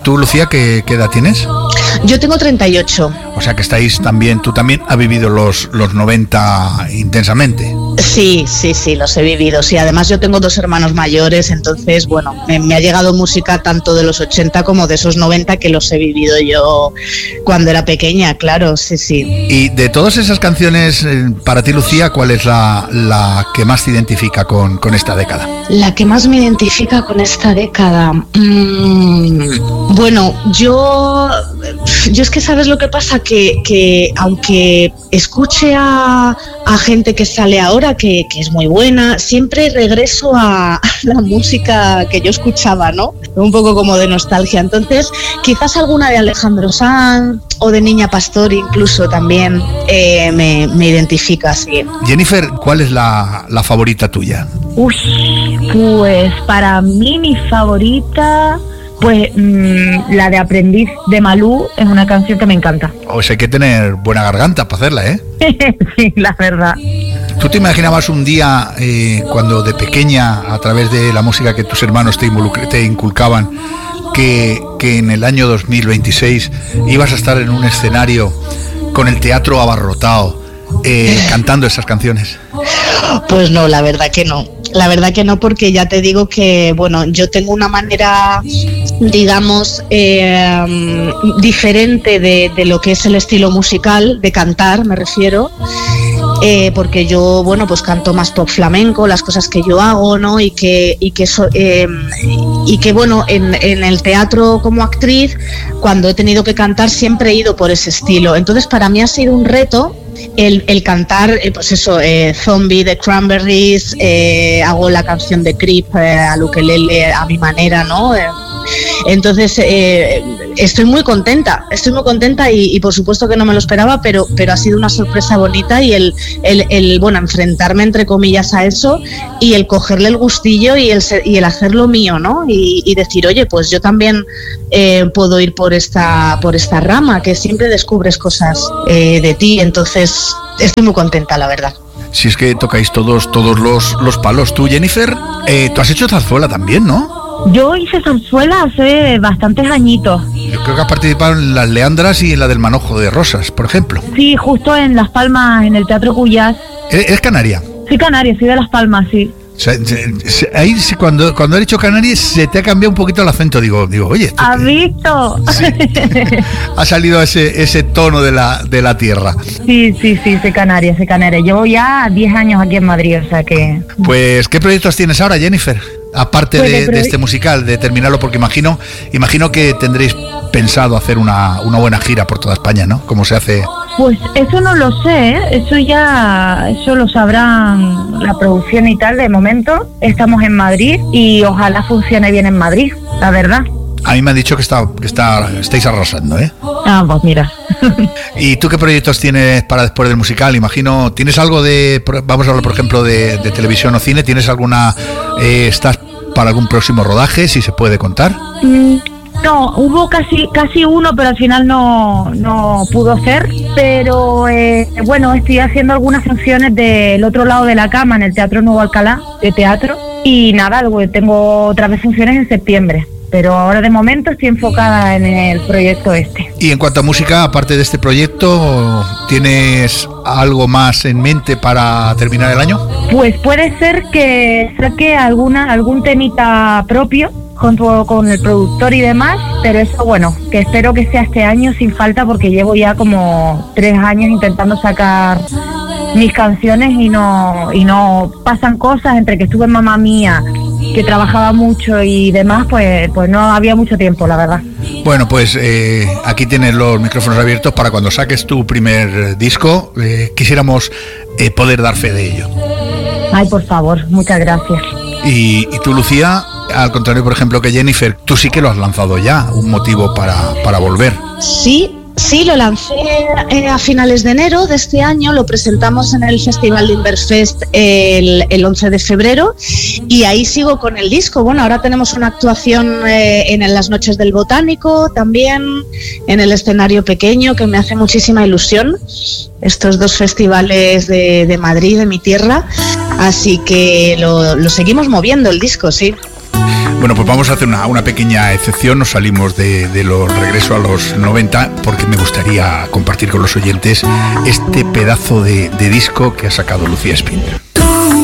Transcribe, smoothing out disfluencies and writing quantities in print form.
tú, Lucía, ¿qué edad tienes? Yo tengo 38. O sea que tú también has vivido los 90 intensamente. Sí, los he vivido. Sí, además yo tengo 2 hermanos mayores, entonces, bueno, me ha llegado música tanto de los 80 como de esos 90 que los he vivido yo cuando era pequeña, claro, sí. Y de todas esas canciones, para ti, Lucía, ¿cuál es la que más te identifica con esta década? La que más me identifica con esta década... Bueno, yo es que sabes lo que pasa, que aunque escuche a gente que sale ahora, que es muy buena, siempre regreso a la música que yo escuchaba, ¿no? Un poco como de nostalgia. Entonces, quizás alguna de Alejandro Sanz o de Niña Pastor incluso también me identifica, sí. Jennifer, ¿cuál es la favorita tuya? Pues para mí mi favorita... Pues la de Aprendiz de Malú es una canción que me encanta. O sea, hay que tener buena garganta para hacerla, ¿eh? Sí, la verdad. ¿Tú te imaginabas un día, cuando de pequeña, a través de la música que tus hermanos te inculcaban, que en el año 2026 ibas a estar en un escenario con el teatro abarrotado, cantando esas canciones? Pues no, la verdad que no. La verdad que no, porque ya te digo que, bueno, yo tengo una manera, digamos, diferente de lo que es el estilo musical, de cantar, me refiero, porque yo, bueno, pues canto más pop flamenco, las cosas que yo hago, ¿no? Y que bueno, en el teatro como actriz, cuando he tenido que cantar, siempre he ido por ese estilo. Entonces, para mí ha sido un reto el cantar, pues eso, Zombie de Cranberries, hago la canción de Creep al ukelele a mi manera, ¿no? Entonces estoy muy contenta y por supuesto que no me lo esperaba, pero ha sido una sorpresa bonita, y el bueno, enfrentarme entre comillas a eso, y el cogerle el gustillo y el hacerlo mío, ¿no? Y decir, oye, pues yo también puedo ir por esta rama, que siempre descubres cosas de ti. Entonces estoy muy contenta, la verdad. Si es que tocáis todos los palos. Tú, Jennifer, tú has hecho zarzuela también, ¿no? Yo hice zarzuela hace bastantes añitos. Yo creo que has participado en Las Leandras y en la del Manojo de Rosas, por ejemplo. Sí, justo en Las Palmas, en el Teatro Cuyás. ¿Eres canaria? Sí, canaria, soy de Las Palmas, sí. O sea, ahí cuando he dicho Canarias se te ha cambiado un poquito el acento, digo, oye, ¿has visto? Sí. Ha salido ese tono de la tierra. Sí, soy canaria. Llevo ya 10 años aquí en Madrid, o sea que... Pues, ¿qué proyectos tienes ahora, Jennifer? Aparte de este musical, de terminarlo, porque imagino que tendréis pensado hacer una buena gira por toda España, ¿no? Como se hace... Pues eso no lo sé, ¿eh? Eso lo sabrán la producción y tal. De momento estamos en Madrid y ojalá funcione bien en Madrid, la verdad. A mí me han dicho que estáis arrasando, ¿eh? Ah, pues mira. ¿Y tú qué proyectos tienes para después del musical? Imagino, ¿tienes algo vamos a hablar por ejemplo de televisión o cine? ¿Tienes estás para algún próximo rodaje, si se puede contar? No, hubo casi uno, pero al final no pudo ser. Pero bueno, estoy haciendo algunas funciones del otro lado de la cama en el Teatro Nuevo Alcalá de teatro. Y nada, tengo otras vez funciones en septiembre. Pero ahora de momento estoy enfocada en el proyecto este. Y en cuanto a música, aparte de este proyecto, ¿tienes algo más en mente para terminar el año? Pues puede ser que saque algún temita propio junto con el productor y demás, pero eso, bueno, que espero que sea este año sin falta, porque llevo ya como 3 años intentando sacar mis canciones y no pasan cosas. Entre que estuve en Mamma Mía, que trabajaba mucho y demás, pues no había mucho tiempo, la verdad. Bueno, pues aquí tienes los micrófonos abiertos para cuando saques tu primer disco. Quisiéramos poder dar fe de ello. Ay, por favor, muchas gracias. Y tú, Lucía, al contrario, por ejemplo, que Jennifer, tú sí que lo has lanzado ya, un motivo para volver. Sí, lo lancé a finales de enero de este año, lo presentamos en el Festival de Inverfest el 11 de febrero y ahí sigo con el disco. Bueno, ahora tenemos una actuación en las Noches del Botánico, también en el Escenario Pequeño, que me hace muchísima ilusión, estos 2 festivales de Madrid, de mi tierra, así que lo seguimos moviendo el disco, sí. Bueno, pues vamos a hacer una pequeña excepción, nos salimos de los regreso a los 90, porque me gustaría compartir con los oyentes este pedazo de disco que ha sacado Lucía Spindler.